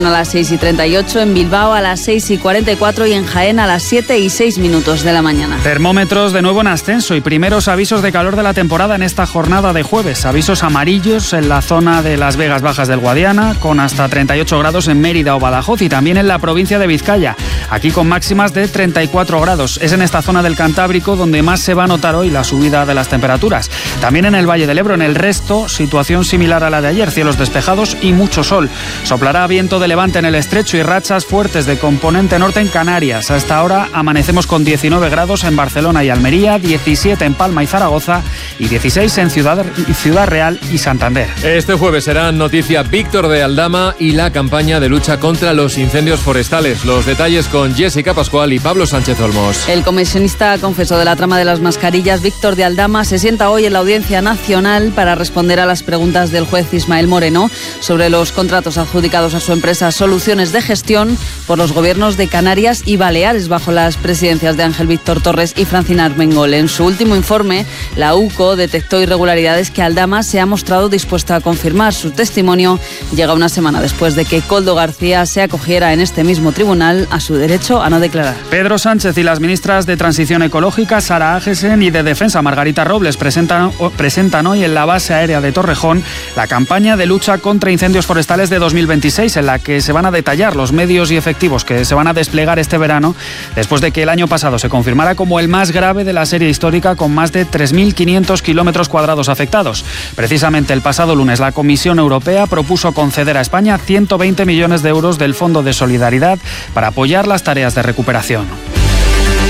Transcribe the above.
A las 6:38, en Bilbao a las 6:44 y en Jaén a las 7:06 de la mañana. Termómetros de nuevo en ascenso y primeros avisos de calor de la temporada en esta jornada de jueves. Avisos amarillos en la zona de Las Vegas Bajas del Guadiana, con hasta 38 grados en Mérida o Badajoz, y también en la provincia de Vizcaya, aquí con máximas de 34 grados. Es en esta zona del Cantábrico donde más se va a notar hoy la subida de las temperaturas. También en el Valle del Ebro. En el resto, situación similar a la de ayer, cielos despejados y mucho sol. Soplará viento de levante en el estrecho y rachas fuertes de componente norte en Canarias. Hasta ahora amanecemos con 19 grados en Barcelona y Almería, 17 en Palma y Zaragoza y 16 en Ciudad Real y Santander. Este jueves será noticia Víctor de Aldama y la campaña de lucha contra los incendios forestales. Los detalles con Jessica Pascual y Pablo Sánchez Olmos. El comisionista confeso de la trama de las mascarillas, Víctor de Aldama, se sienta hoy en la Audiencia Nacional para responder a las preguntas del juez Ismael Moreno sobre los contratos adjudicados a su empresa Soluciones de Gestión por los gobiernos de Canarias y Baleares bajo las presidencias de Ángel Víctor Torres y Francina Armengol. En su último informe, la UCO detectó irregularidades que Aldama se ha mostrado dispuesta a confirmar. Su testimonio llega una semana después de que Koldo García se acogiera en este mismo tribunal a su derecho a no declarar. Pedro Sánchez y las ministras de Transición Ecológica, Sara Agesen, y de Defensa, Margarita Robles, presentan hoy en la base aérea de Torrejón la campaña de lucha contra incendios forestales de 2026, en la que se van a detallar los medios y efectivos que se van a desplegar este verano, después de que el año pasado se confirmara como el más grave de la serie histórica, con más de 3.500 kilómetros cuadrados afectados. Precisamente el pasado lunes la Comisión Europea propuso conceder a España 120 millones de euros del Fondo de Solidaridad para apoyar las tareas de recuperación.